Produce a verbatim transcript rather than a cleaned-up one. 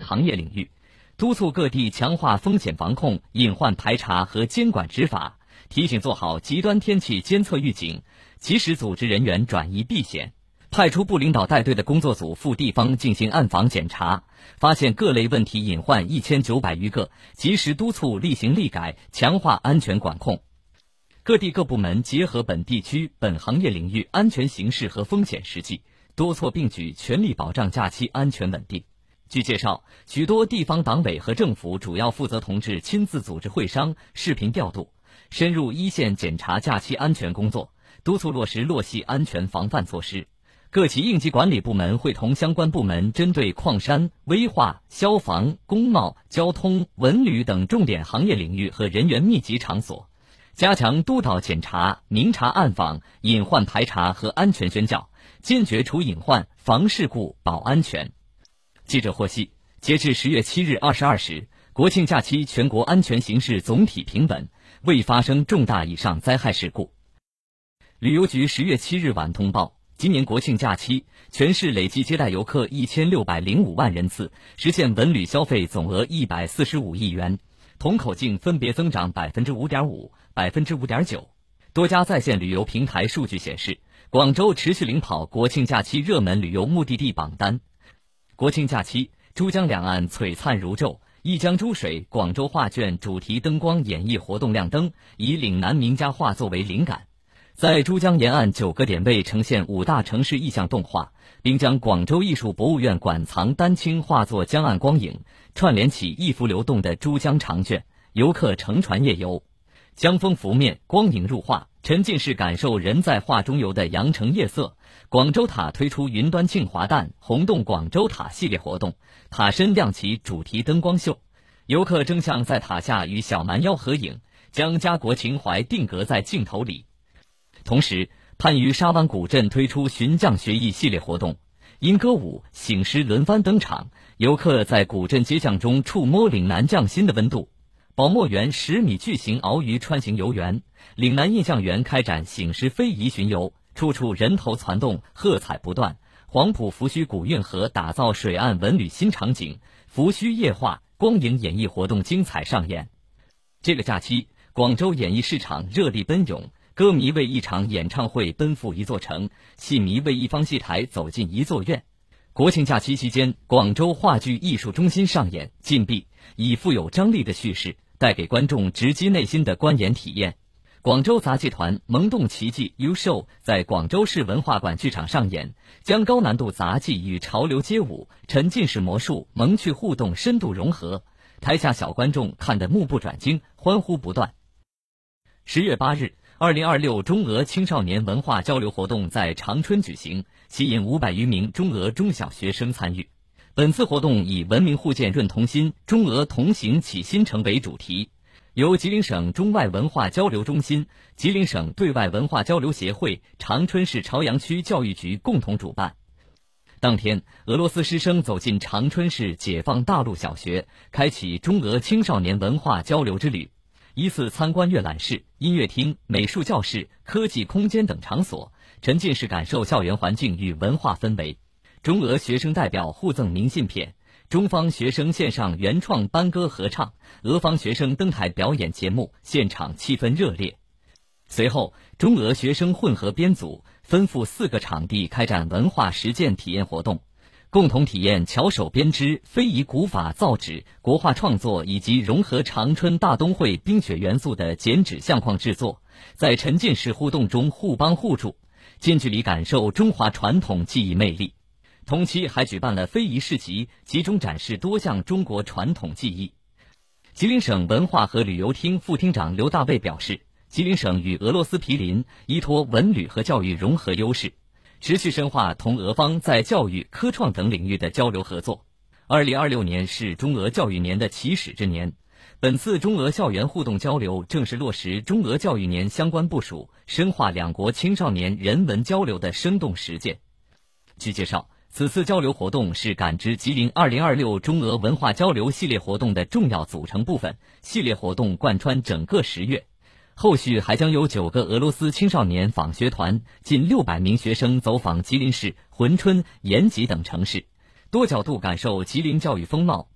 行业领域，督促各地强化风险防控、隐患排查和监管执法，提醒做好极端天气监测预警，及时组织人员转移避险。派出部领导带队的工作组赴地方进行暗访检查，发现各类问题隐患一千九百余个，及时督促厉行厉改，强化安全管控。各地各部门结合本地区、本行业领域安全形势和风险实际，多措并举，全力保障假期安全稳定。据介绍，许多地方党委和政府主要负责同志亲自组织会商、视频调度，深入一线检查假期安全工作，督促落实落细安全防范措施。各级应急管理部门会同相关部门针对矿山、危化、消防、工贸、交通、文旅等重点行业领域和人员密集场所，加强督导检查、明察暗访、隐患排查和安全宣教，坚决除隐患、防事故、保安全。记者获悉，截至十月七日二十二时，国庆假期全国安全形势总体平稳，未发生重大以上灾害事故。旅游局十月七日晚通报，今年国庆假期，全市累计接待游客一千六百零五万人次，实现文旅消费总额一百四十五亿元，同口径分别增长百分之五点五、百分之五点九。多家在线旅游平台数据显示，广州持续领跑国庆假期热门旅游目的地榜单。国庆假期，珠江两岸璀璨如昼，一江珠水广州画卷主题灯光演绎活动亮灯，以岭南名家画作为灵感。在珠江沿岸九个点位呈现五大城市意象动画，并将广州艺术博物院馆藏丹青画作江岸光影串联起一幅流动的珠江长卷，游客乘船夜游。江风拂面，光影入画，沉浸式感受人在画中游的羊城夜色。广州塔推出云端庆华诞红洞广州塔系列活动，塔身亮起主题灯光秀，游客争相在塔下与小蛮腰合影，将家国情怀定格在镜头里。同时，番禺沙湾古镇推出寻匠学艺系列活动，因歌舞、醒狮轮番登场，游客在古镇街巷中触摸岭南匠心的温度。宝墨园十米巨型鳌鱼穿行游园，岭南印象园开展醒狮非遗巡游，处处人头攒动，喝彩不断。黄埔福盱古运河打造水岸文旅新场景，福盱夜话、光影演艺活动精彩上演。这个假期，广州演艺市场热力奔涌，歌迷为一场演唱会奔赴一座城，戏迷为一方戏台走进一座院。国庆假期期间，广州话剧艺术中心上演禁闭，以富有张力的叙事带给观众直击内心的观演体验。广州杂技团萌动奇迹 U Show 在广州市文化馆剧场上演，将高难度杂技与潮流街舞、沉浸式魔术、萌趣互动深度融合，台下小观众看得目不转睛，欢呼不断。十月八日，二零二六中俄青少年文化交流活动在长春举行，吸引五百余名中俄中小学生参与。本次活动以文明互鉴润同心，中俄同行启新城为主题，由吉林省中外文化交流中心、吉林省对外文化交流协会、长春市朝阳区教育局共同主办。当天，俄罗斯师生走进长春市解放大路小学，开启中俄青少年文化交流之旅。依次参观阅览室、音乐厅、美术教室、科技空间等场所，沉浸式感受校园环境与文化氛围。中俄学生代表互赠明信片，中方学生献上原创班歌合唱，俄方学生登台表演节目，现场气氛热烈。随后，中俄学生混合编组分赴四个场地开展文化实践体验活动，共同体验巧手编织、非遗古法造纸、国画创作以及融合长春大冬会冰雪元素的剪纸相框制作，在沉浸式互动中互帮互助，近距离感受中华传统技艺魅力。同期还举办了非遗市集，集中展示多项中国传统技艺。吉林省文化和旅游厅副厅长刘大卫表示，吉林省与俄罗斯毗邻，依托文旅和教育融合优势，持续深化同俄方在教育、科创等领域的交流合作。二零二六年是中俄教育年的起始之年，本次中俄校园互动交流正是落实中俄教育年相关部署，深化两国青少年人文交流的生动实践。据介绍，此次交流活动是感知吉林二零二六中俄文化交流系列活动的重要组成部分，系列活动贯穿整个十月。后续还将有九个俄罗斯青少年访学团，近六百名学生走访吉林市、珲春、延吉等城市，多角度感受吉林教育风貌。